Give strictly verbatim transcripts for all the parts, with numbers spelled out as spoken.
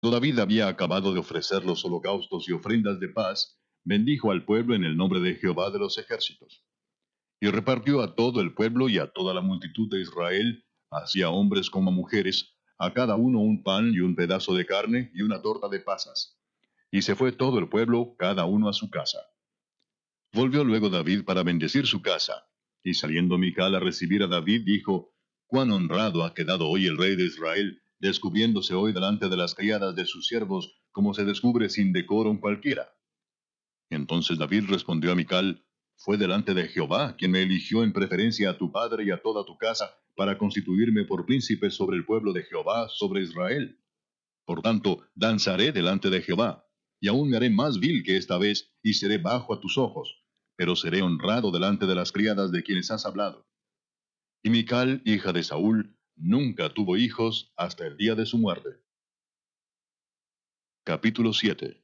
Cuando David había acabado de ofrecer los holocaustos y ofrendas de paz, bendijo al pueblo en el nombre de Jehová de los ejércitos. Y repartió a todo el pueblo y a toda la multitud de Israel, así a hombres como a mujeres, a cada uno un pan y un pedazo de carne y una torta de pasas. Y se fue todo el pueblo, cada uno a su casa. Volvió luego David para bendecir su casa. Y saliendo Mical a recibir a David, dijo, Cuán honrado ha quedado hoy el rey de Israel, descubriéndose hoy delante de las criadas de sus siervos, como se descubre sin decoro cualquiera. Entonces David respondió a Mical, Fue delante de Jehová quien me eligió en preferencia a tu padre y a toda tu casa, para constituirme por príncipe sobre el pueblo de Jehová, sobre Israel. Por tanto, danzaré delante de Jehová, y aún me haré más vil que esta vez, y seré bajo a tus ojos, pero seré honrado delante de las criadas de quienes has hablado. Y Mical, hija de Saúl, nunca tuvo hijos hasta el día de su muerte. Capítulo siete.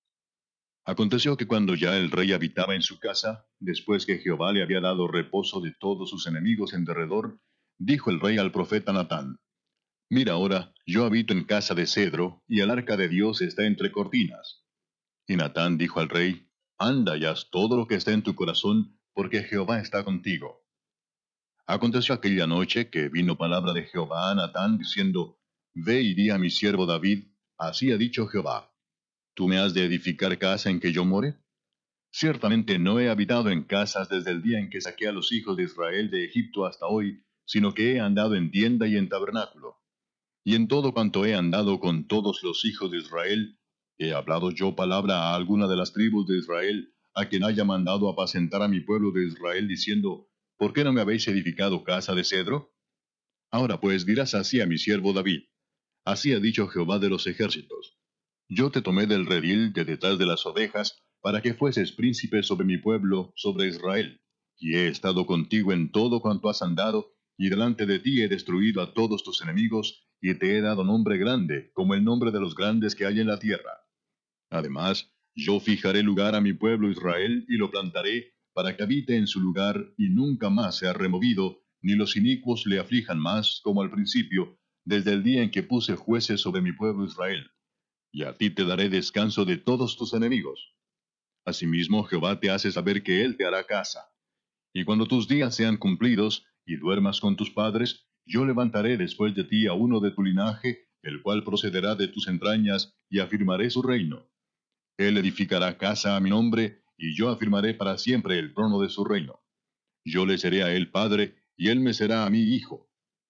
Aconteció que cuando ya el rey habitaba en su casa, después que Jehová le había dado reposo de todos sus enemigos en derredor, dijo el rey al profeta Natán, Mira ahora, yo habito en casa de cedro, y el arca de Dios está entre cortinas. Y Natán dijo al rey, Anda y haz todo lo que está en tu corazón, porque Jehová está contigo. Aconteció aquella noche que vino palabra de Jehová a Natán, diciendo, Ve y di a mi siervo David, así ha dicho Jehová, ¿tú me has de edificar casa en que yo more? Ciertamente no he habitado en casas desde el día en que saqué a los hijos de Israel de Egipto hasta hoy, sino que he andado en tienda y en tabernáculo. Y en todo cuanto he andado con todos los hijos de Israel, he hablado yo palabra a alguna de las tribus de Israel, a quien haya mandado apacentar a mi pueblo de Israel, diciendo, ¿por qué no me habéis edificado casa de cedro? Ahora pues dirás así a mi siervo David, así ha dicho Jehová de los ejércitos, yo te tomé del redil de detrás de las ovejas, para que fueses príncipe sobre mi pueblo, sobre Israel, y he estado contigo en todo cuanto has andado, y delante de ti he destruido a todos tus enemigos, y te he dado nombre grande, como el nombre de los grandes que hay en la tierra. Además, yo fijaré lugar a mi pueblo Israel, y lo plantaré, para que habite en su lugar, y nunca más sea removido, ni los inicuos le aflijan más, como al principio, desde el día en que puse jueces sobre mi pueblo Israel. Y a ti te daré descanso de todos tus enemigos. Asimismo, Jehová te hace saber que Él te hará casa. Y cuando tus días sean cumplidos, y duermas con tus padres, yo levantaré después de ti a uno de tu linaje, el cual procederá de tus entrañas, y afirmaré su reino. Él edificará casa a mi nombre, y yo afirmaré para siempre el trono de su reino. Yo le seré a él padre, y él me será a mí hijo.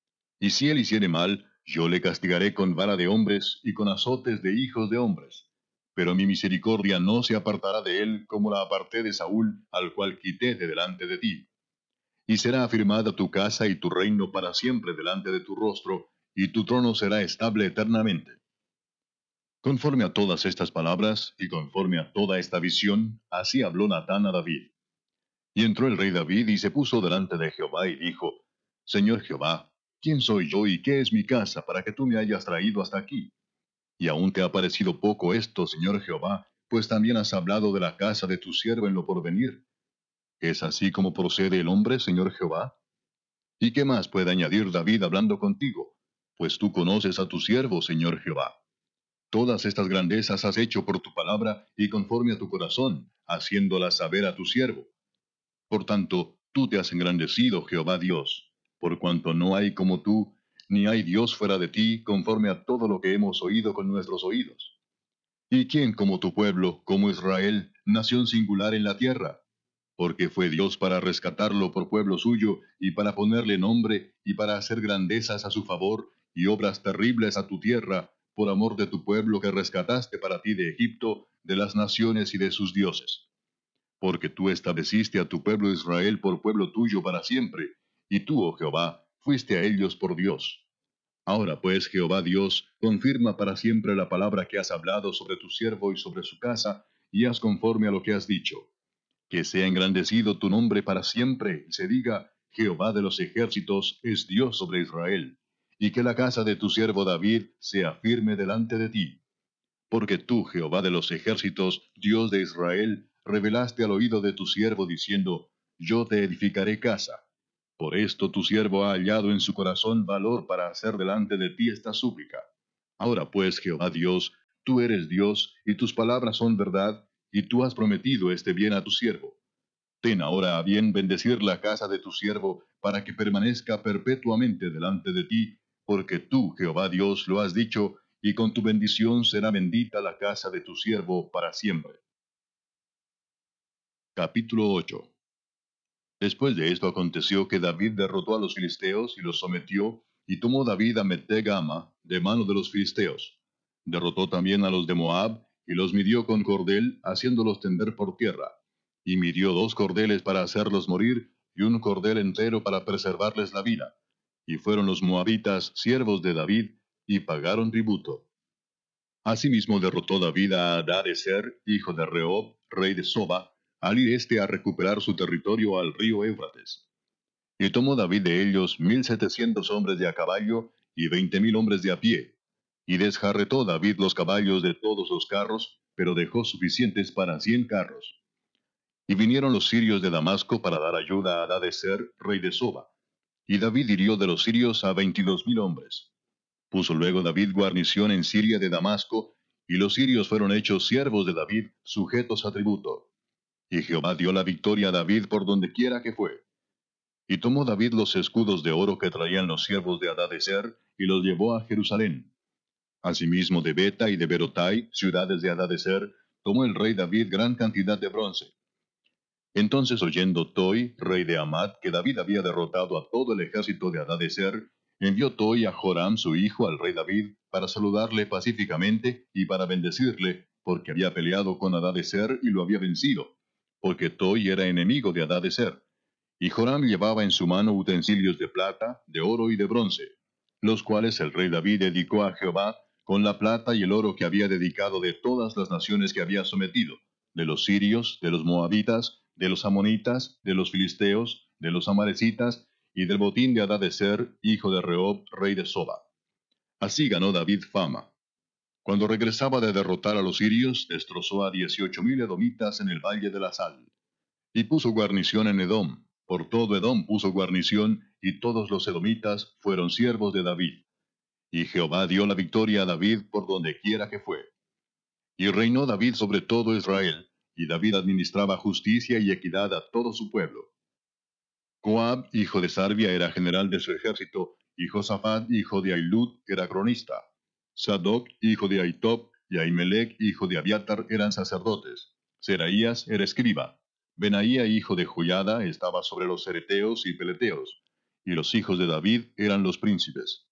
Y si él hiciere mal, yo le castigaré con vara de hombres y con azotes de hijos de hombres. Pero mi misericordia no se apartará de él como la aparté de Saúl, al cual quité de delante de ti. Y será afirmada tu casa y tu reino para siempre delante de tu rostro, y tu trono será estable eternamente. Conforme a todas estas palabras, y conforme a toda esta visión, así habló Natán a David. Y entró el rey David y se puso delante de Jehová y dijo, Señor Jehová, ¿quién soy yo y qué es mi casa para que tú me hayas traído hasta aquí? Y aún te ha parecido poco esto, Señor Jehová, pues también has hablado de la casa de tu siervo en lo porvenir. ¿Es así como procede el hombre, Señor Jehová? ¿Y qué más puede añadir David hablando contigo? Pues tú conoces a tu siervo, Señor Jehová. Todas estas grandezas has hecho por tu palabra y conforme a tu corazón, haciéndolas saber a tu siervo. Por tanto, tú te has engrandecido, Jehová Dios, por cuanto no hay como tú, ni hay Dios fuera de ti, conforme a todo lo que hemos oído con nuestros oídos. ¿Y quién como tu pueblo, como Israel, nación singular en la tierra? Porque fue Dios para rescatarlo por pueblo suyo, y para ponerle nombre, y para hacer grandezas a su favor, y obras terribles a tu tierra, por amor de tu pueblo que rescataste para ti de Egipto, de las naciones y de sus dioses. Porque tú estableciste a tu pueblo Israel por pueblo tuyo para siempre, y tú, oh Jehová, fuiste a ellos por Dios. Ahora pues, Jehová Dios, confirma para siempre la palabra que has hablado sobre tu siervo y sobre su casa, y haz conforme a lo que has dicho. Que sea engrandecido tu nombre para siempre, y se diga, Jehová de los ejércitos es Dios sobre Israel, y que la casa de tu siervo David sea firme delante de ti. Porque tú, Jehová de los ejércitos, Dios de Israel, revelaste al oído de tu siervo diciendo, Yo te edificaré casa. Por esto tu siervo ha hallado en su corazón valor para hacer delante de ti esta súplica. Ahora pues, Jehová Dios, tú eres Dios, y tus palabras son verdad, y tú has prometido este bien a tu siervo. Ten ahora a bien bendecir la casa de tu siervo, para que permanezca perpetuamente delante de ti, porque tú, Jehová Dios, lo has dicho, y con tu bendición será bendita la casa de tu siervo para siempre. Capítulo ocho. Después de esto aconteció que David derrotó a los filisteos y los sometió, y tomó David a Meteg-ama de mano de los filisteos. Derrotó también a los de Moab, y los midió con cordel, haciéndolos tender por tierra. Y midió dos cordeles para hacerlos morir, y un cordel entero para preservarles la vida. Y fueron los moabitas siervos de David, y pagaron tributo. Asimismo derrotó David a Hadadezer, hijo de Rehob, rey de Soba, al ir éste a recuperar su territorio al río Éufrates. Y tomó David de ellos mil setecientos hombres de a caballo y veinte mil hombres de a pie. Y desjarretó David los caballos de todos los carros, pero dejó suficientes para cien carros. Y vinieron los sirios de Damasco para dar ayuda a Hadadezer, rey de Soba. Y David hirió de los sirios a veintidós mil hombres. Puso luego David guarnición en Siria de Damasco, y los sirios fueron hechos siervos de David, sujetos a tributo. Y Jehová dio la victoria a David por donde quiera que fue. Y tomó David los escudos de oro que traían los siervos de Hadadezer, y los llevó a Jerusalén. Asimismo de Beta y de Berotai, ciudades de Hadadezer, tomó el rey David gran cantidad de bronce. Entonces oyendo Toi, rey de Amat, que David había derrotado a todo el ejército de Hadadezer, envió Toi a Joram su hijo al rey David, para saludarle pacíficamente y para bendecirle, porque había peleado con Hadadezer y lo había vencido, porque Toi era enemigo de Hadadezer. Y Joram llevaba en su mano utensilios de plata, de oro y de bronce, los cuales el rey David dedicó a Jehová con la plata y el oro que había dedicado de todas las naciones que había sometido, de los sirios, de los moabitas, de los amonitas, de los filisteos, de los amalecitas, y del botín de Hadadezer, hijo de Rehob, rey de Soba. Así ganó David fama. Cuando regresaba de derrotar a los sirios, destrozó a dieciocho mil edomitas en el valle de la Sal. Y puso guarnición en Edom. Por todo Edom puso guarnición, y todos los edomitas fueron siervos de David. Y Jehová dio la victoria a David por donde quiera que fue. Y reinó David sobre todo Israel, y David administraba justicia y equidad a todo su pueblo. Joab, hijo de Sarvia, era general de su ejército, y Josafat, hijo de Ahilud, era cronista. Sadoc, hijo de Ahitob, y Ahimelech, hijo de Abiatar, eran sacerdotes. Seraías era escriba. Benaía, hijo de Joiada, estaba sobre los cereteos y peleteos. Y los hijos de David eran los príncipes.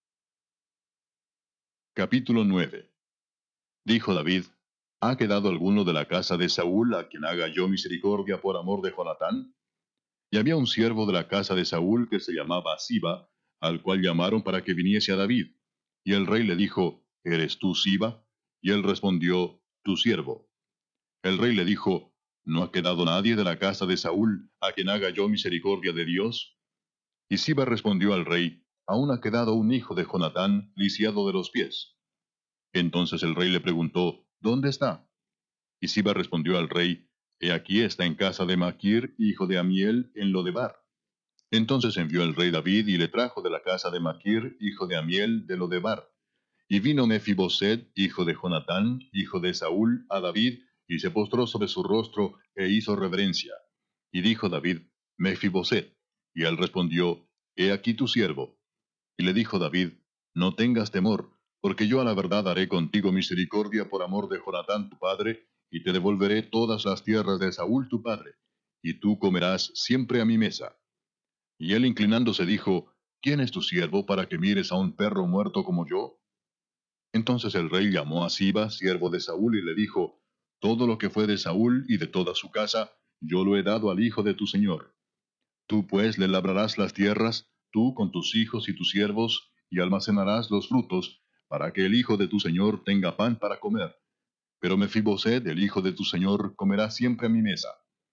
Capítulo nueve. Dijo David: ¿Ha quedado alguno de la casa de Saúl a quien haga yo misericordia por amor de Jonatán? Y había un siervo de la casa de Saúl que se llamaba Siba, al cual llamaron para que viniese a David. Y el rey le dijo: ¿Eres tú Siba? Y él respondió: Tu siervo. El rey le dijo: ¿No ha quedado nadie de la casa de Saúl a quien haga yo misericordia de Dios? Y Siba respondió al rey: Aún ha quedado un hijo de Jonatán, lisiado de los pies. Entonces el rey le preguntó: ¿Dónde está? Y Siba respondió al rey: He aquí está en casa de Maquir, hijo de Amiel, en Lodebar. Entonces envió el rey David y le trajo de la casa de Maquir, hijo de Amiel, de Lodebar. Y vino Mefiboset, hijo de Jonatán, hijo de Saúl, a David, y se postró sobre su rostro, e hizo reverencia. Y dijo David: Mefiboset. Y él respondió: He aquí tu siervo. Y le dijo David: No tengas temor, porque yo a la verdad haré contigo misericordia por amor de Jonatán tu padre, y te devolveré todas las tierras de Saúl tu padre, y tú comerás siempre a mi mesa. Y él inclinándose dijo: ¿Quién es tu siervo para que mires a un perro muerto como yo? Entonces el rey llamó a Siba, siervo de Saúl, y le dijo: Todo lo que fue de Saúl y de toda su casa, yo lo he dado al hijo de tu señor. Tú pues le labrarás las tierras, tú con tus hijos y tus siervos, y almacenarás los frutos, para que el hijo de tu señor tenga pan para comer. Pero Mefiboset, el hijo de tu señor, comerá siempre a mi mesa.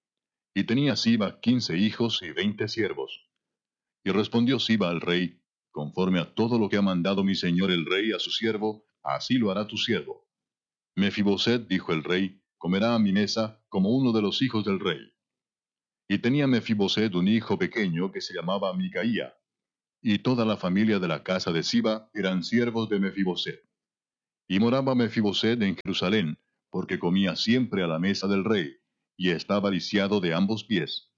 Y tenía Siba quince hijos y veinte siervos. Y respondió Siba al rey: Conforme a todo lo que ha mandado mi señor el rey a su siervo, así lo hará tu siervo. Mefiboset, dijo el rey, comerá a mi mesa como uno de los hijos del rey. Y tenía Mefiboset un hijo pequeño que se llamaba Micaía, y toda la familia de la casa de Siba eran siervos de Mefiboset. Y moraba Mefiboset en Jerusalén, porque comía siempre a la mesa del rey, y estaba lisiado de ambos pies.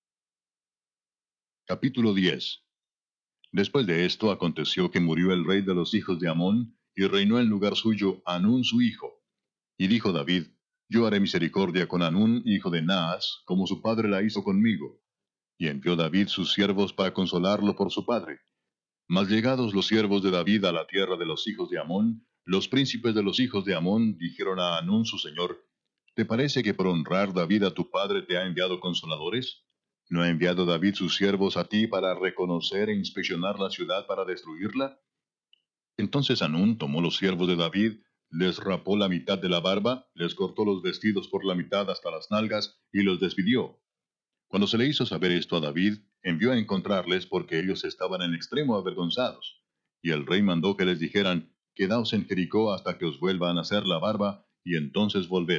Capítulo diez. Después de esto aconteció que murió el rey de los hijos de Amón, y reinó en lugar suyo Hanún su hijo. Y dijo David, Yo haré misericordia con Hanún, hijo de Naas, como su padre la hizo conmigo. Y envió David sus siervos para consolarlo por su padre. Mas llegados los siervos de David a la tierra de los hijos de Amón, los príncipes de los hijos de Amón dijeron a Hanún su señor, ¿Te parece que por honrar David a tu padre te ha enviado consoladores? ¿No ha enviado David sus siervos a ti para reconocer e inspeccionar la ciudad para destruirla? Entonces Hanún tomó los siervos de David, les rapó la mitad de la barba, les cortó los vestidos por la mitad hasta las nalgas, y los despidió. Cuando se le hizo saber esto a David, envió a encontrarles porque ellos estaban en extremo avergonzados. Y el rey mandó que les dijeran, Quedaos en Jericó hasta que os vuelvan a hacer la barba, y entonces volved.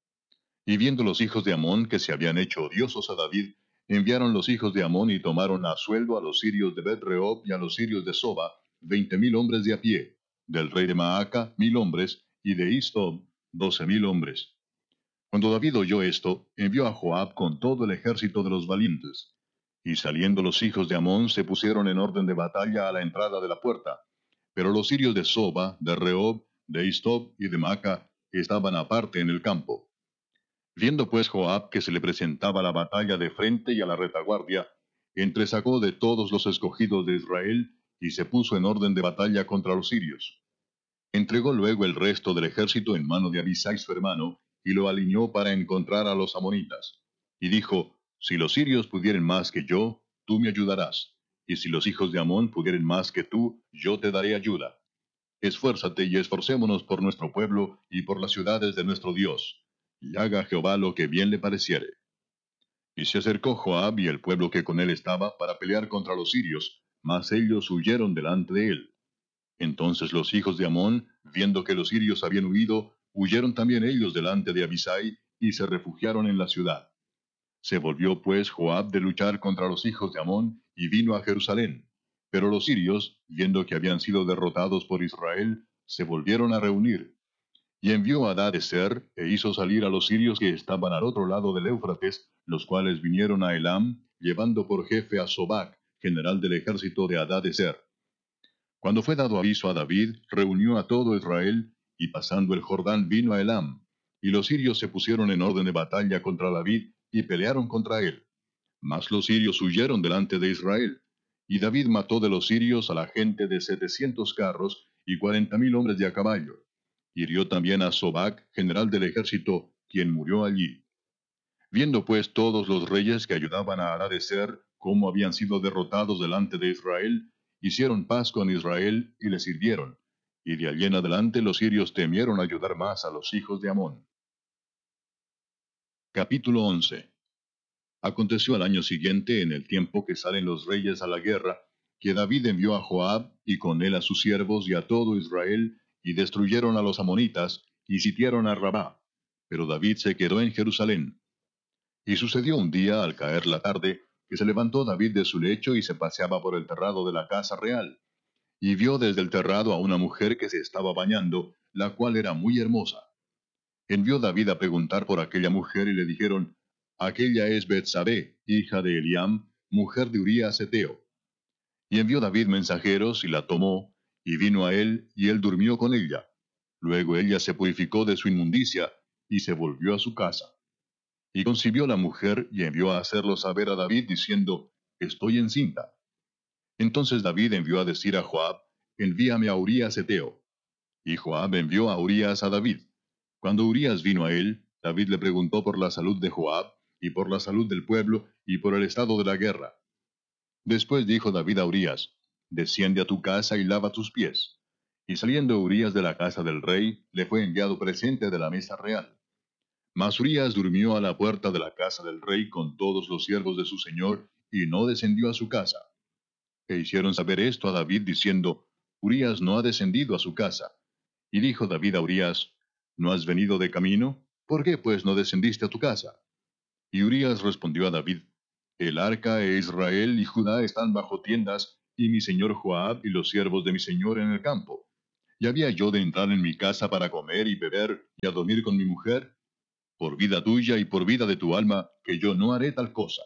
Y viendo los hijos de Amón que se habían hecho odiosos a David, enviaron los hijos de Amón y tomaron a sueldo a los sirios de Bet-rehob y a los sirios de Soba, veinte mil hombres de a pie, del rey de Maaca mil hombres, y de Istob doce mil hombres. Cuando David oyó esto, envió a Joab con todo el ejército de los valientes. Y saliendo los hijos de Amón se pusieron en orden de batalla a la entrada de la puerta. Pero los sirios de Soba, de Rehob, de Istob y de Maaca estaban aparte en el campo. Viendo pues Joab que se le presentaba la batalla de frente y a la retaguardia, entresacó de todos los escogidos de Israel, y se puso en orden de batalla contra los sirios. Entregó luego el resto del ejército en mano de Abisai su hermano, y lo alineó para encontrar a los amonitas. Y dijo, Si los sirios pudieren más que yo, tú me ayudarás, y si los hijos de Amón pudieren más que tú, yo te daré ayuda. Esfuérzate y esforcémonos por nuestro pueblo y por las ciudades de nuestro Dios, y haga Jehová lo que bien le pareciere. Y se acercó Joab y el pueblo que con él estaba para pelear contra los sirios, mas ellos huyeron delante de él. Entonces los hijos de Amón, viendo que los sirios habían huido, huyeron también ellos delante de Abisai, y se refugiaron en la ciudad. Se volvió pues Joab de luchar contra los hijos de Amón, y vino a Jerusalén. Pero los sirios, viendo que habían sido derrotados por Israel, se volvieron a reunir. Y envió a Hadadezer, e hizo salir a los sirios que estaban al otro lado del Éufrates, los cuales vinieron a Elam, llevando por jefe a Sobac, general del ejército de Hadadezer. Cuando fue dado aviso a David, reunió a todo Israel, y pasando el Jordán vino a Elam. Y los sirios se pusieron en orden de batalla contra David, y pelearon contra él. Mas los sirios huyeron delante de Israel. Y David mató de los sirios a la gente de setecientos carros, y cuarenta mil hombres de a caballo. Hirió también a Sobac, general del ejército, quien murió allí. Viendo pues todos los reyes que ayudaban a Hadadezer cómo habían sido derrotados delante de Israel, hicieron paz con Israel y le sirvieron. Y de allí en adelante los sirios temieron ayudar más a los hijos de Amón. Capítulo once. Aconteció al año siguiente, en el tiempo que salen los reyes a la guerra, que David envió a Joab, y con él a sus siervos y a todo Israel, y destruyeron a los amonitas, y sitiaron a Rabá. Pero David se quedó en Jerusalén. Y sucedió un día, al caer la tarde, que se levantó David de su lecho y se paseaba por el terrado de la casa real. Y vio desde el terrado a una mujer que se estaba bañando, la cual era muy hermosa. Envió David a preguntar por aquella mujer y le dijeron, Aquella es Betsabé, hija de Eliam, mujer de Urías Heteo. Y envió David mensajeros y la tomó, y vino a él, y él durmió con ella. Luego ella se purificó de su inmundicia, y se volvió a su casa. Y concibió la mujer, y envió a hacerlo saber a David, diciendo, Estoy encinta. Entonces David envió a decir a Joab, Envíame a Urías Heteo. Y Joab envió a Urías a David. Cuando Urías vino a él, David le preguntó por la salud de Joab, y por la salud del pueblo, y por el estado de la guerra. Después dijo David a Urías, Desciende a tu casa y lava tus pies. Y saliendo Urías de la casa del rey, le fue enviado presente de la mesa real. Mas Urías durmió a la puerta de la casa del rey con todos los siervos de su señor, y no descendió a su casa. E hicieron saber esto a David, diciendo, Urías no ha descendido a su casa. Y dijo David a Urías, ¿No has venido de camino? ¿Por qué pues no descendiste a tu casa? Y Urías respondió a David, El arca e Israel y Judá están bajo tiendas, y mi señor Joab y los siervos de mi señor en el campo. ¿Y había yo de entrar en mi casa para comer y beber y a dormir con mi mujer? Por vida tuya y por vida de tu alma, que yo no haré tal cosa.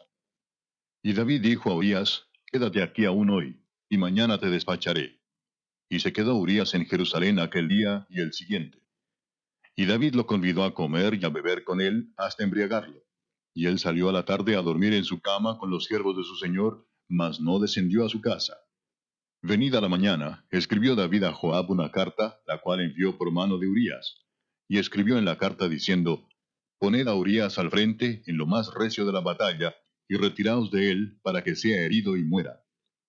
Y David dijo a Urías, quédate aquí aún hoy, y mañana te despacharé. Y se quedó Urías en Jerusalén aquel día y el siguiente. Y David lo convidó a comer y a beber con él hasta embriagarlo. Y él salió a la tarde a dormir en su cama con los siervos de su señor, mas no descendió a su casa. Venida la mañana, escribió David a Joab una carta, la cual envió por mano de Urías. Y escribió en la carta diciendo, Poned a Urías al frente en lo más recio de la batalla, y retiraos de él, para que sea herido y muera.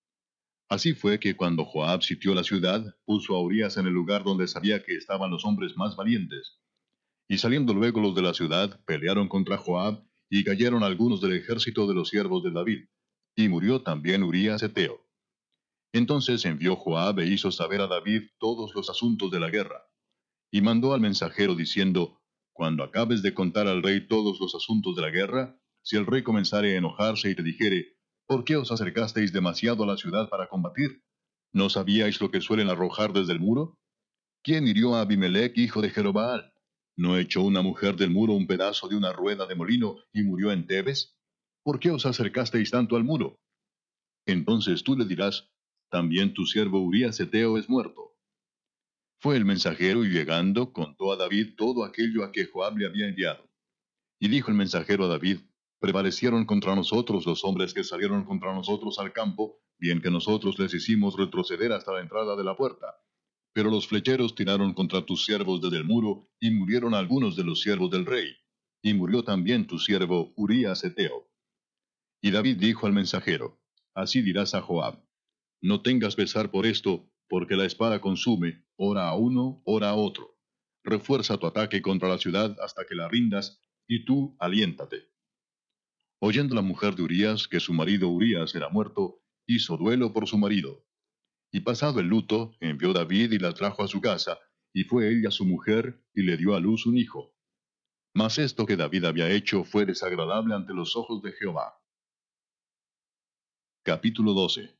Así fue que cuando Joab sitió la ciudad, puso a Urías en el lugar donde sabía que estaban los hombres más valientes. Y saliendo luego los de la ciudad, pelearon contra Joab, y cayeron algunos del ejército de los siervos de David. Y murió también Urías heteo. Entonces envió Joab e hizo saber a David todos los asuntos de la guerra. Y mandó al mensajero diciendo, Cuando acabes de contar al rey todos los asuntos de la guerra, si el rey comenzare a enojarse y te dijere, ¿por qué os acercasteis demasiado a la ciudad para combatir? ¿No sabíais lo que suelen arrojar desde el muro? ¿Quién hirió a Abimelech, hijo de Jerobaal? ¿No echó una mujer del muro un pedazo de una rueda de molino y murió en Tebes? ¿Por qué os acercasteis tanto al muro? Entonces tú le dirás, también tu siervo Urías heteo es muerto. Fue el mensajero y llegando contó a David todo aquello a que Joab le había enviado. Y dijo el mensajero a David, prevalecieron contra nosotros los hombres que salieron contra nosotros al campo, bien que nosotros les hicimos retroceder hasta la entrada de la puerta. Pero los flecheros tiraron contra tus siervos desde el muro, y murieron algunos de los siervos del rey. Y murió también tu siervo Urías heteo. Y David dijo al mensajero, así dirás a Joab, no tengas pesar por esto, porque la espada consume, ora a uno, ora a otro. Refuerza tu ataque contra la ciudad hasta que la rindas, y tú aliéntate. Oyendo la mujer de Urías que su marido Urías era muerto, hizo duelo por su marido. Y pasado el luto, envió David y la trajo a su casa, y fue ella su mujer, y le dio a luz un hijo. Mas esto que David había hecho fue desagradable ante los ojos de Jehová. Capítulo doce.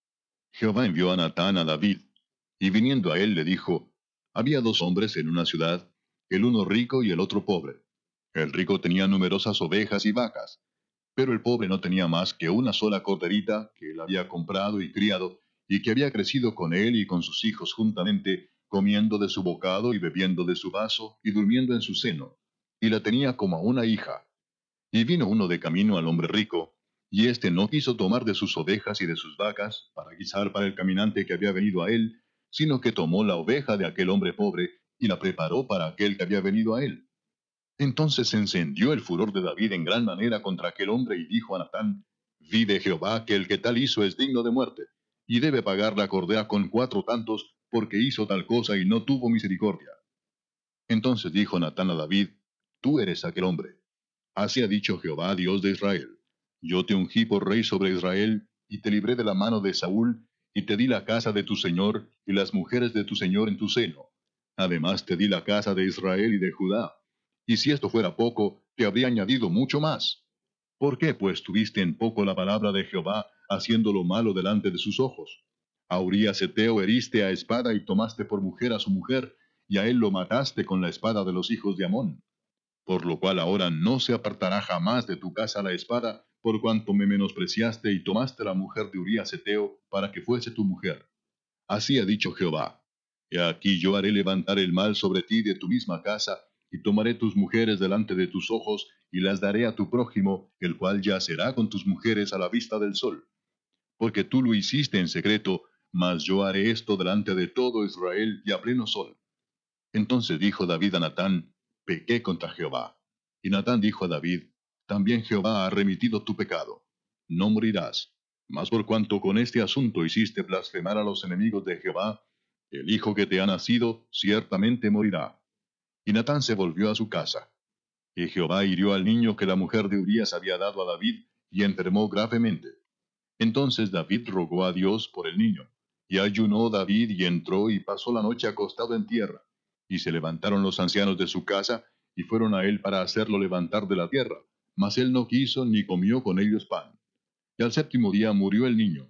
Jehová envió a Natán a David, y viniendo a él le dijo, había dos hombres en una ciudad, el uno rico y el otro pobre. El rico tenía numerosas ovejas y vacas, pero el pobre no tenía más que una sola corderita que él había comprado y criado, y que había crecido con él y con sus hijos juntamente, comiendo de su bocado y bebiendo de su vaso, y durmiendo en su seno, y la tenía como a una hija. Y vino uno de camino al hombre rico, y éste no quiso tomar de sus ovejas y de sus vacas, para guisar para el caminante que había venido a él, sino que tomó la oveja de aquel hombre pobre, y la preparó para aquel que había venido a él. Entonces se encendió el furor de David en gran manera contra aquel hombre, y dijo a Natán, vive Jehová, que el que tal hizo es digno de muerte, y debe pagar la cordera con cuatro tantos, porque hizo tal cosa y no tuvo misericordia. Entonces dijo Natán a David, tú eres aquel hombre. Así ha dicho Jehová, Dios de Israel. Yo te ungí por rey sobre Israel, y te libré de la mano de Saúl, y te di la casa de tu señor, y las mujeres de tu señor en tu seno. Además te di la casa de Israel y de Judá. Y si esto fuera poco, te habría añadido mucho más. ¿Por qué pues tuviste en poco la palabra de Jehová, haciendo lo malo delante de sus ojos? A Urías heteo heriste a espada y tomaste por mujer a su mujer, y a él lo mataste con la espada de los hijos de Amón. Por lo cual ahora no se apartará jamás de tu casa la espada, por cuanto me menospreciaste y tomaste la mujer de Urías heteo, para que fuese tu mujer. Así ha dicho Jehová. He aquí yo haré levantar el mal sobre ti de tu misma casa, y tomaré tus mujeres delante de tus ojos, y las daré a tu prójimo, el cual yacerá con tus mujeres a la vista del sol. Porque tú lo hiciste en secreto, mas yo haré esto delante de todo Israel y a pleno sol. Entonces dijo David a Natán, pequé contra Jehová. Y Natán dijo a David, también Jehová ha remitido tu pecado. No morirás. Mas por cuanto con este asunto hiciste blasfemar a los enemigos de Jehová, el hijo que te ha nacido ciertamente morirá. Y Natán se volvió a su casa. Y Jehová hirió al niño que la mujer de Urías había dado a David, y enfermó gravemente. Entonces David rogó a Dios por el niño. Y ayunó David y entró y pasó la noche acostado en tierra. Y se levantaron los ancianos de su casa, y fueron a él para hacerlo levantar de la tierra. Mas él no quiso ni comió con ellos pan. Y al séptimo día murió el niño.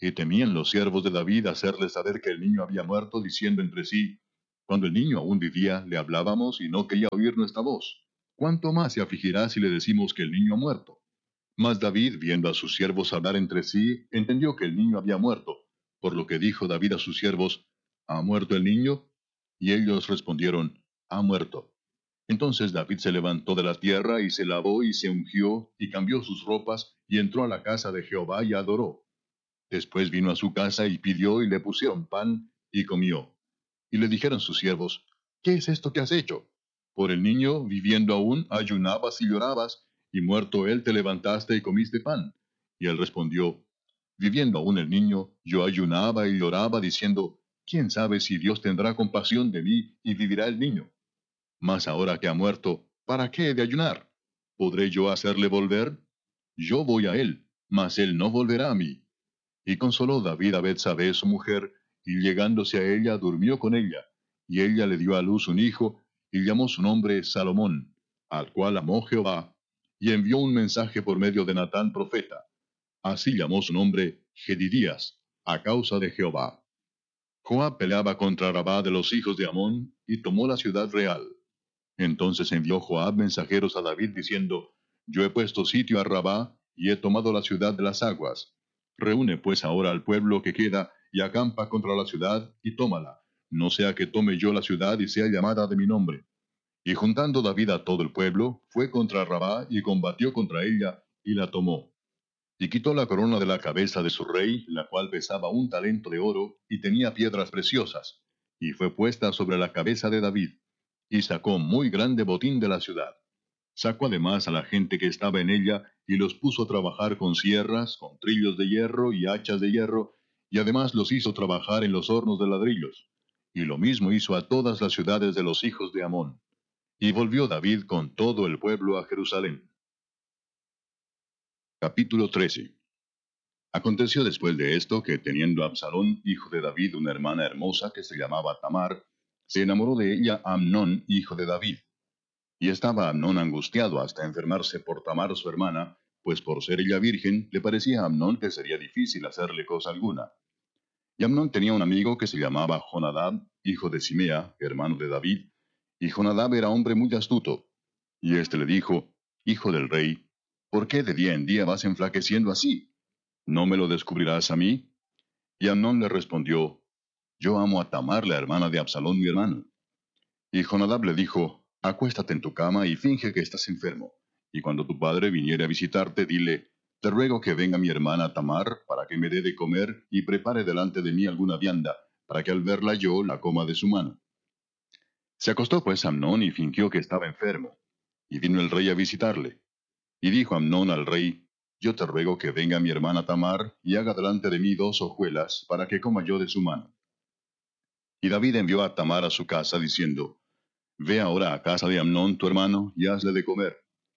Y temían los siervos de David hacerle saber que el niño había muerto, diciendo entre sí, cuando el niño aún vivía, le hablábamos y no quería oír nuestra voz. ¿Cuánto más se afligirá si le decimos que el niño ha muerto? Mas David, viendo a sus siervos hablar entre sí, entendió que el niño había muerto, por lo que dijo David a sus siervos, ¿Ha muerto el niño? Y ellos respondieron, Ha muerto. Entonces David se levantó de la tierra y se lavó y se ungió y cambió sus ropas y entró a la casa de Jehová y adoró. Después vino a su casa y pidió y le pusieron pan y comió. Y le dijeron sus siervos, ¿qué es esto que has hecho? Por el niño, viviendo aún, ayunabas y llorabas, y muerto él te levantaste y comiste pan. Y él respondió, viviendo aún el niño, yo ayunaba y lloraba, diciendo, ¿quién sabe si Dios tendrá compasión de mí y vivirá el niño? Mas ahora que ha muerto, ¿para qué he de ayunar? ¿Podré yo hacerle volver? Yo voy a él, mas él no volverá a mí. Y consoló David a Betsabé su mujer, y llegándose a ella durmió con ella. Y ella le dio a luz un hijo, y llamó su nombre Salomón, al cual amó Jehová, y envió un mensaje por medio de Natán profeta. Así llamó su nombre Gedidías, a causa de Jehová. Joab peleaba contra Rabá de los hijos de Amón, y tomó la ciudad real. Entonces envió Joab mensajeros a David diciendo, Yo he puesto sitio a Rabá, y he tomado la ciudad de las aguas. Reúne pues ahora al pueblo que queda, y acampa contra la ciudad, y tómala, no sea que tome yo la ciudad y sea llamada de mi nombre. Y juntando David a todo el pueblo, fue contra Rabá, y combatió contra ella, y la tomó. Y quitó la corona de la cabeza de su rey, la cual pesaba un talento de oro, y tenía piedras preciosas, y fue puesta sobre la cabeza de David, y sacó muy grande botín de la ciudad. Sacó además a la gente que estaba en ella, y los puso a trabajar con sierras, con trillos de hierro y hachas de hierro, y además los hizo trabajar en los hornos de ladrillos. Y lo mismo hizo a todas las ciudades de los hijos de Amón. Y volvió David con todo el pueblo a Jerusalén. Capítulo trece. Aconteció después de esto que, teniendo Absalón, hijo de David, una hermana hermosa que se llamaba Tamar, se enamoró de ella Amnón, hijo de David. Y estaba Amnón angustiado hasta enfermarse por Tamar su hermana, pues por ser ella virgen, le parecía a Amnón que sería difícil hacerle cosa alguna. Y Amnón tenía un amigo que se llamaba Jonadab, hijo de Simea, hermano de David, y Jonadab era hombre muy astuto. Y éste le dijo, Hijo del rey, ¿por qué de día en día vas enflaqueciendo así? ¿No me lo descubrirás a mí? Y Amnón le respondió, Yo amo a Tamar, la hermana de Absalón mi hermano. Y Jonadab le dijo, Acuéstate en tu cama y finge que estás enfermo. Y cuando tu padre viniere a visitarte, dile, Te ruego que venga mi hermana Tamar, para que me dé de comer, y prepare delante de mí alguna vianda, para que al verla yo la coma de su mano. Se acostó pues Amnón y fingió que estaba enfermo. Y vino el rey a visitarle. Y dijo Amnón al rey, Yo te ruego que venga mi hermana Tamar, y haga delante de mí dos hojuelas, para que coma yo de su mano. Y David envió a Tamar a su casa, diciendo, Ve ahora a casa de Amnón tu hermano, y hazle de comer.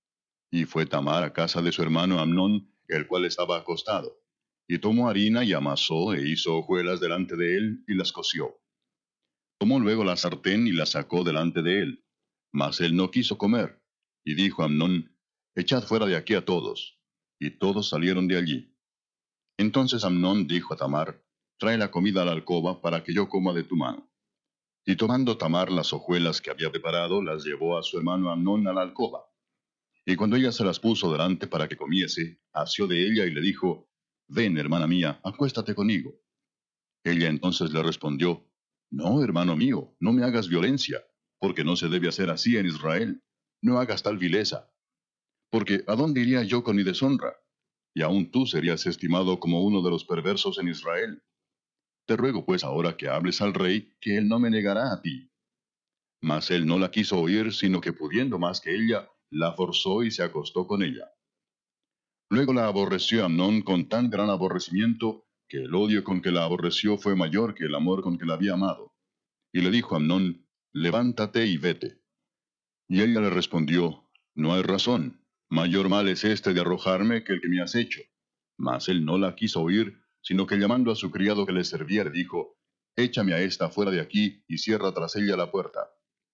Y fue Tamar a casa de su hermano Amnón, el cual estaba acostado. Y tomó harina y amasó, e hizo hojuelas delante de él, y las coció. Tomó luego la sartén y la sacó delante de él. Mas él no quiso comer. Y dijo Amnón, Echad fuera de aquí a todos. Y todos salieron de allí. Entonces Amnón dijo a Tamar, Trae la comida a la alcoba, para que yo coma de tu mano. Y tomando Tamar las hojuelas que había preparado, las llevó a su hermano Amnón a la alcoba. Y cuando ella se las puso delante para que comiese, asió de ella y le dijo, Ven, hermana mía, acuéstate conmigo. Ella entonces le respondió, No, hermano mío, no me hagas violencia, porque no se debe hacer así en Israel. No hagas tal vileza. Porque ¿a dónde iría yo con mi deshonra? Y aun tú serías estimado como uno de los perversos en Israel. Te ruego pues ahora que hables al rey, que él no me negará a ti. Mas él no la quiso oír, sino que pudiendo más que ella, la forzó y se acostó con ella. Luego la aborreció Amnón con tan gran aborrecimiento, que el odio con que la aborreció fue mayor que el amor con que la había amado. Y le dijo a Amnón, Levántate y vete. Y ella le respondió, No hay razón, mayor mal es este de arrojarme que el que me has hecho. Mas él no la quiso oír, sino que llamando a su criado que le servía, le dijo, Échame a esta fuera de aquí, y cierra tras ella la puerta.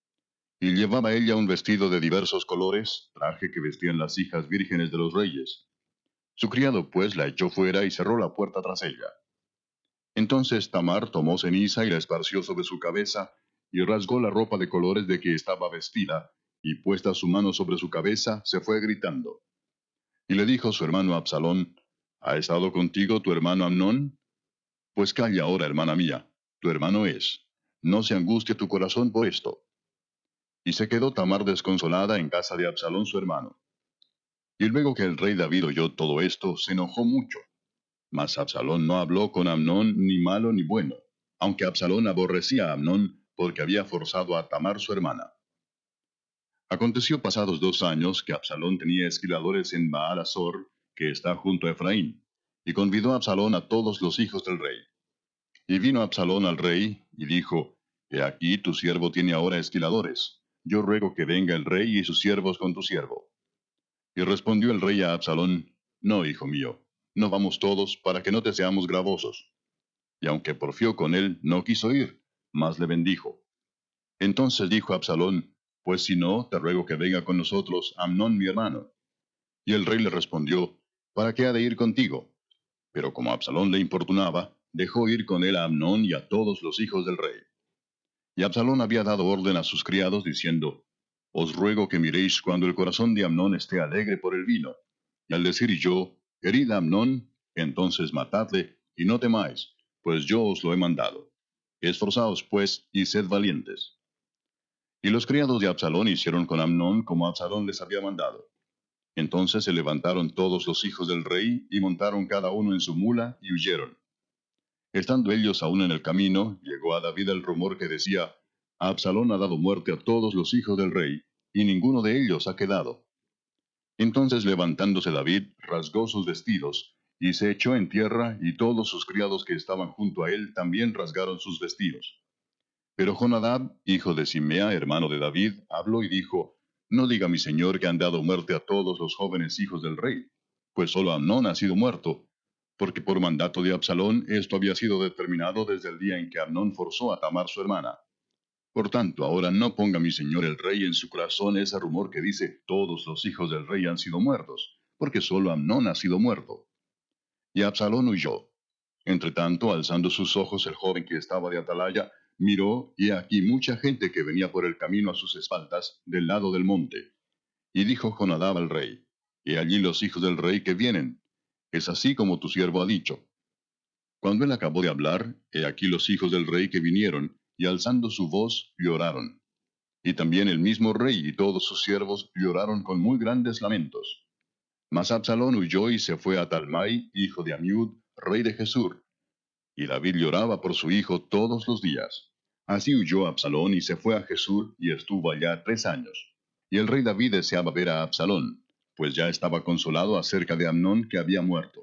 Y llevaba ella un vestido de diversos colores, traje que vestían las hijas vírgenes de los reyes. Su criado pues la echó fuera y cerró la puerta tras ella. Entonces Tamar tomó ceniza y la esparció sobre su cabeza, y rasgó la ropa de colores de que estaba vestida, y puesta su mano sobre su cabeza, se fue gritando. Y le dijo su hermano Absalón, ¿ha estado contigo tu hermano Amnón? Pues calla ahora, hermana mía, tu hermano es. No se angustie tu corazón por esto. Y se quedó Tamar desconsolada en casa de Absalón su hermano. Y luego que el rey David oyó todo esto, se enojó mucho. Mas Absalón no habló con Amnón ni malo ni bueno, aunque Absalón aborrecía a Amnón porque había forzado a Tamar su hermana. Aconteció pasados dos años que Absalón tenía esquiladores en Baal Azor, que está junto a Efraín, y convidó a Absalón a todos los hijos del rey. Y vino Absalón al rey, y dijo, He aquí tu siervo tiene ahora esquiladores. Yo ruego que venga el rey y sus siervos con tu siervo. Y respondió el rey a Absalón, No, hijo mío, no vamos todos, para que no te seamos gravosos. Y aunque porfió con él, no quiso ir, mas le bendijo. Entonces dijo Absalón, Pues si no, te ruego que venga con nosotros Amnón mi hermano. Y el rey le respondió, ¿Para qué ha de ir contigo? Pero como Absalón le importunaba, dejó ir con él a Amnón y a todos los hijos del rey. Y Absalón había dado orden a sus criados, diciendo, Os ruego que miréis cuando el corazón de Amnón esté alegre por el vino. Y al decir yo, Herid a Amnón, entonces matadle, y no temáis, pues yo os lo he mandado. Esforzaos, pues, y sed valientes. Y los criados de Absalón hicieron con Amnón como Absalón les había mandado. Entonces se levantaron todos los hijos del rey, y montaron cada uno en su mula, y huyeron. Estando ellos aún en el camino, llegó a David el rumor que decía, Absalón ha dado muerte a todos los hijos del rey, y ninguno de ellos ha quedado. Entonces levantándose David, rasgó sus vestidos, y se echó en tierra, y todos sus criados que estaban junto a él también rasgaron sus vestidos. Pero Jonadab, hijo de Simea, hermano de David, habló y dijo, No diga mi señor que han dado muerte a todos los jóvenes hijos del rey, pues solo Amnón ha sido muerto, porque por mandato de Absalón esto había sido determinado desde el día en que Amnón forzó a Tamar su hermana. Por tanto, ahora no ponga mi señor el rey en su corazón ese rumor que dice, todos los hijos del rey han sido muertos, porque solo Amnón ha sido muerto. Y Absalón huyó. Entretanto, alzando sus ojos el joven que estaba de atalaya, miró, y he aquí mucha gente que venía por el camino a sus espaldas, del lado del monte. Y dijo Jonadab al rey, He allí los hijos del rey que vienen. Es así como tu siervo ha dicho. Cuando él acabó de hablar, he aquí los hijos del rey que vinieron, y alzando su voz, lloraron. Y también el mismo rey y todos sus siervos lloraron con muy grandes lamentos. Mas Absalón huyó y se fue a Talmai, hijo de Amiud, rey de Gesur. Y David lloraba por su hijo todos los días. Así huyó Absalón y se fue a Gesur, y estuvo allá tres años. Y el rey David deseaba ver a Absalón, pues ya estaba consolado acerca de Amnón que había muerto.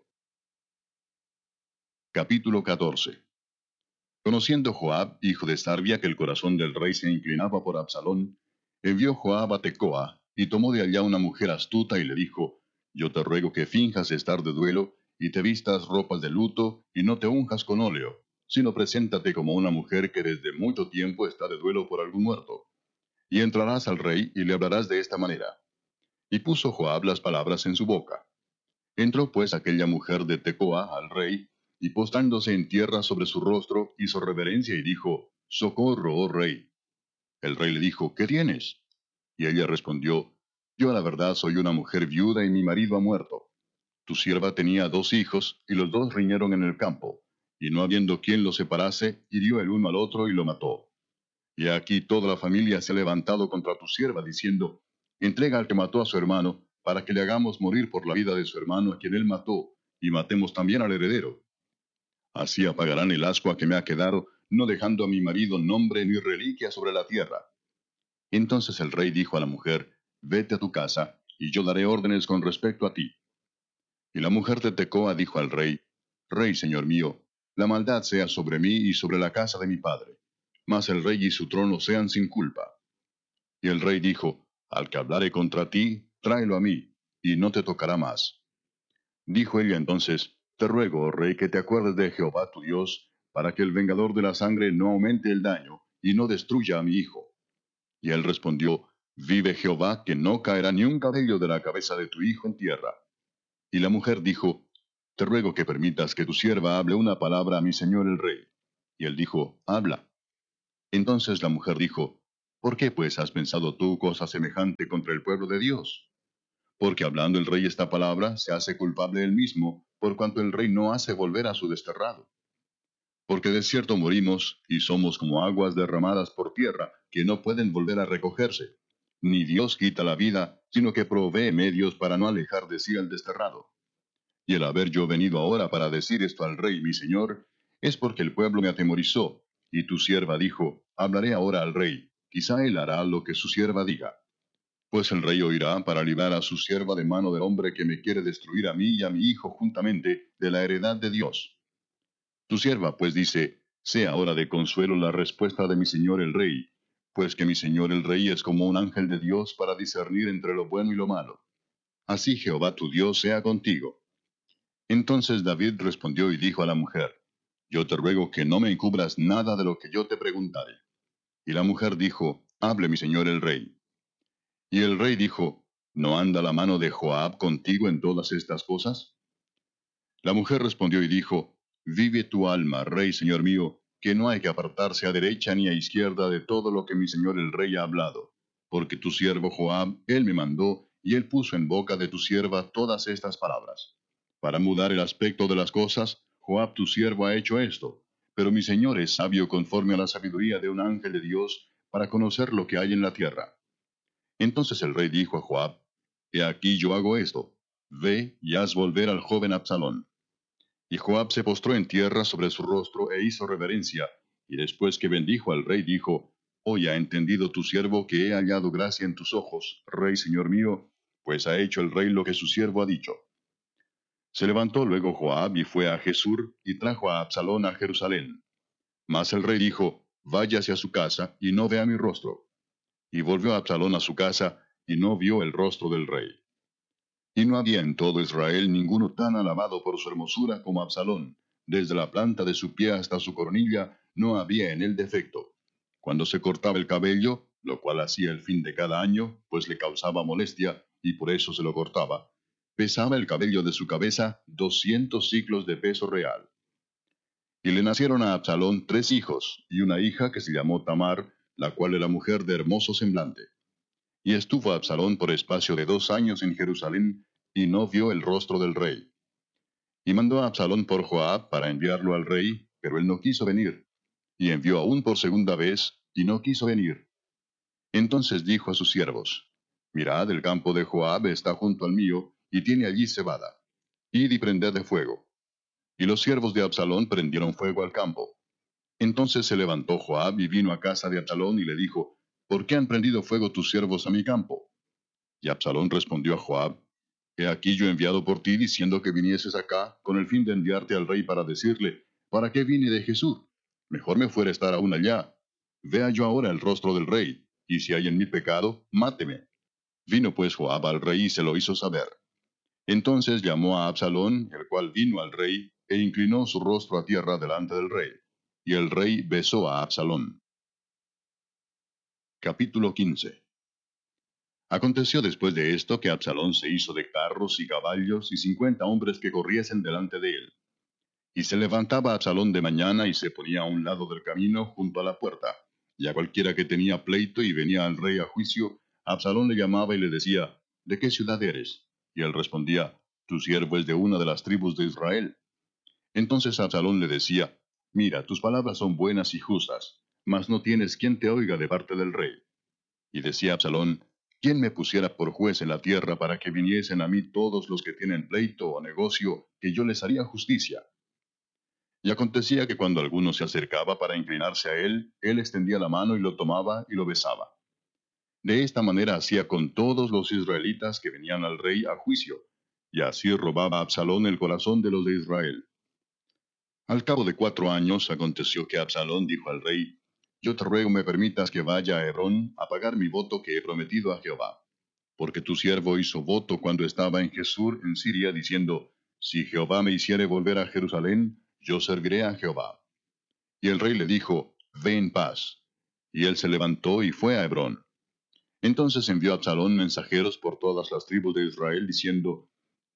Capítulo catorce. Conociendo Joab, hijo de Sarvia, que el corazón del rey se inclinaba por Absalón, envió Joab a Tecoa, y tomó de allá una mujer astuta, y le dijo, Yo te ruego que finjas estar de duelo, y te vistas ropas de luto, y no te unjas con óleo, sino preséntate como una mujer que desde mucho tiempo está de duelo por algún muerto. Y entrarás al rey, y le hablarás de esta manera. Y puso Joab las palabras en su boca. Entró pues aquella mujer de Tecoa al rey, y postrándose en tierra sobre su rostro, hizo reverencia y dijo, Socorro, oh rey. El rey le dijo, ¿qué tienes? Y ella respondió, Yo a la verdad soy una mujer viuda y mi marido ha muerto. Tu sierva tenía dos hijos, y los dos riñeron en el campo, y no habiendo quien los separase, hirió el uno al otro y lo mató. Y aquí toda la familia se ha levantado contra tu sierva, diciendo, Entrega al que mató a su hermano, para que le hagamos morir por la vida de su hermano a quien él mató, y matemos también al heredero. Así apagarán el ascua que me ha quedado, no dejando a mi marido nombre ni reliquia sobre la tierra. Entonces el rey dijo a la mujer, Vete a tu casa, y yo daré órdenes con respecto a ti. Y la mujer de Tecoa dijo al rey, Rey, señor mío, la maldad sea sobre mí y sobre la casa de mi padre, mas el rey y su trono sean sin culpa. Y el rey dijo, Al que hablare contra ti, tráelo a mí, y no te tocará más. Dijo ella entonces, Te ruego, oh rey, que te acuerdes de Jehová tu Dios, para que el vengador de la sangre no aumente el daño, y no destruya a mi hijo. Y él respondió, Vive Jehová, que no caerá ni un cabello de la cabeza de tu hijo en tierra. Y la mujer dijo, te ruego que permitas que tu sierva hable una palabra a mi señor el rey. Y él dijo, habla. Entonces la mujer dijo, ¿por qué pues has pensado tú cosa semejante contra el pueblo de Dios? Porque hablando el rey esta palabra, se hace culpable él mismo, por cuanto el rey no hace volver a su desterrado. Porque de cierto morimos, y somos como aguas derramadas por tierra, que no pueden volver a recogerse. Ni Dios quita la vida, sino que provee medios para no alejar de sí al desterrado. Y el haber yo venido ahora para decir esto al rey mi señor, es porque el pueblo me atemorizó, y tu sierva dijo, hablaré ahora al rey, quizá él hará lo que su sierva diga. Pues el rey oirá para librar a su sierva de mano del hombre que me quiere destruir a mí y a mi hijo juntamente de la heredad de Dios. Tu sierva pues dice, sea ahora de consuelo la respuesta de mi señor el rey, pues que mi señor el rey es como un ángel de Dios para discernir entre lo bueno y lo malo. Así Jehová tu Dios sea contigo. Entonces David respondió y dijo a la mujer, yo te ruego que no me encubras nada de lo que yo te preguntare. Y la mujer dijo, hable mi señor el rey. Y el rey dijo, ¿no anda la mano de Joab contigo en todas estas cosas? La mujer respondió y dijo, vive tu alma, rey señor mío, que no hay que apartarse a derecha ni a izquierda de todo lo que mi señor el rey ha hablado. Porque tu siervo Joab, él me mandó, y él puso en boca de tu sierva todas estas palabras. Para mudar el aspecto de las cosas, Joab tu siervo ha hecho esto. Pero mi señor es sabio conforme a la sabiduría de un ángel de Dios, para conocer lo que hay en la tierra. Entonces el rey dijo a Joab, He aquí yo hago esto, ve y haz volver al joven Absalón. Y Joab se postró en tierra sobre su rostro e hizo reverencia, y después que bendijo al rey dijo, Hoy ha entendido tu siervo que he hallado gracia en tus ojos, rey señor mío, pues ha hecho el rey lo que su siervo ha dicho. Se levantó luego Joab y fue a Jesur, y trajo a Absalón a Jerusalén. Mas el rey dijo, Váyase a su casa, y no vea mi rostro. Y volvió Absalón a su casa, y no vio el rostro del rey. Y no había en todo Israel ninguno tan alabado por su hermosura como Absalón. Desde la planta de su pie hasta su coronilla no había en él defecto. Cuando se cortaba el cabello, lo cual hacía el fin de cada año, pues le causaba molestia, y por eso se lo cortaba, pesaba el cabello de su cabeza doscientos siclos de peso real. Y le nacieron a Absalón tres hijos, y una hija que se llamó Tamar, la cual era mujer de hermoso semblante. Y estuvo Absalón por espacio de dos años en Jerusalén, y no vio el rostro del rey. Y mandó a Absalón por Joab para enviarlo al rey, pero él no quiso venir. Y envió aún por segunda vez, y no quiso venir. Entonces dijo a sus siervos, Mirad, el campo de Joab está junto al mío, y tiene allí cebada. Id y prended de fuego. Y los siervos de Absalón prendieron fuego al campo. Entonces se levantó Joab y vino a casa de Absalón y le dijo, ¿Por qué han prendido fuego tus siervos a mi campo? Y Absalón respondió a Joab, He aquí yo he enviado por ti diciendo que vinieses acá, con el fin de enviarte al rey para decirle, ¿para qué vine de Jesús? Mejor me fuera estar aún allá. Vea yo ahora el rostro del rey, y si hay en mí pecado, máteme. Vino pues Joab al rey y se lo hizo saber. Entonces llamó a Absalón, el cual vino al rey, e inclinó su rostro a tierra delante del rey. Y el rey besó a Absalón. Capítulo quince. Aconteció después de esto que Absalón se hizo de carros y caballos y cincuenta hombres que corriesen delante de él. Y se levantaba Absalón de mañana y se ponía a un lado del camino junto a la puerta. Y a cualquiera que tenía pleito y venía al rey a juicio, Absalón le llamaba y le decía, ¿De qué ciudad eres? Y él respondía, Tu siervo es de una de las tribus de Israel. Entonces Absalón le decía, Mira, tus palabras son buenas y justas, mas no tienes quien te oiga de parte del rey. Y decía Absalón, ¿quién me pusiera por juez en la tierra para que viniesen a mí todos los que tienen pleito o negocio, que yo les haría justicia? Y acontecía que cuando alguno se acercaba para inclinarse a él, él extendía la mano y lo tomaba y lo besaba. De esta manera hacía con todos los israelitas que venían al rey a juicio, y así robaba Absalón el corazón de los de Israel. Al cabo de cuatro años aconteció que Absalón dijo al rey, Yo te ruego me permitas que vaya a Hebrón a pagar mi voto que he prometido a Jehová. Porque tu siervo hizo voto cuando estaba en Jesús en Siria, diciendo, Si Jehová me hiciere volver a Jerusalén, yo serviré a Jehová. Y el rey le dijo, Ve en paz. Y él se levantó y fue a Hebrón. Entonces envió Absalón mensajeros por todas las tribus de Israel, diciendo,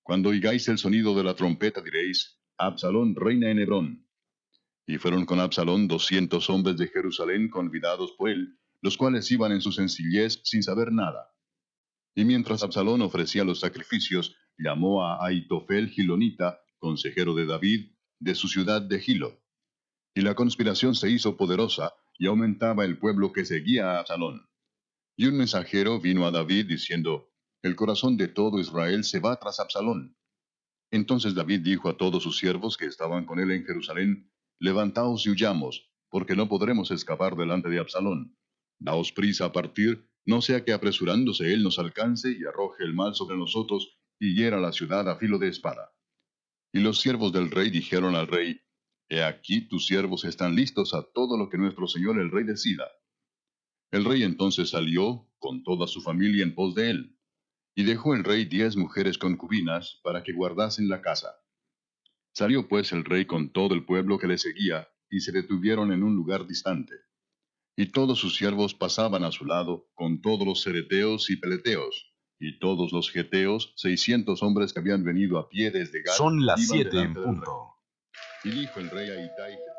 Cuando oigáis el sonido de la trompeta diréis, Absalón reina en Hebrón. Y fueron con Absalón doscientos hombres de Jerusalén convidados por él, los cuales iban en su sencillez sin saber nada. Y mientras Absalón ofrecía los sacrificios, llamó a Aitofel Gilonita, consejero de David, de su ciudad de Gilo. Y la conspiración se hizo poderosa, y aumentaba el pueblo que seguía a Absalón. Y un mensajero vino a David diciendo, El corazón de todo Israel se va tras Absalón. Entonces David dijo a todos sus siervos que estaban con él en Jerusalén, Levantaos y huyamos, porque no podremos escapar delante de Absalón. Daos prisa a partir, no sea que apresurándose él nos alcance y arroje el mal sobre nosotros y hiera la ciudad a filo de espada. Y los siervos del rey dijeron al rey, He aquí tus siervos están listos a todo lo que nuestro señor el rey decida. El rey entonces salió, con toda su familia en pos de él. Y dejó el rey diez mujeres concubinas para que guardasen la casa. Salió pues el rey con todo el pueblo que le seguía, y se detuvieron en un lugar distante. Y todos sus siervos pasaban a su lado, con todos los cereteos y peleteos, y todos los geteos, seiscientos hombres que habían venido a pie desde Gat, Son las iban siete en delante del rey. punto. Y dijo el rey a Itai,